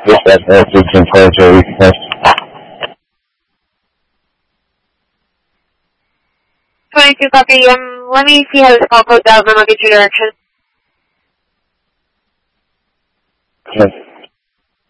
Get that message in Puerto Rico. 22 copy. Let me see how this call goes out, and then I'll get your direction. Okay.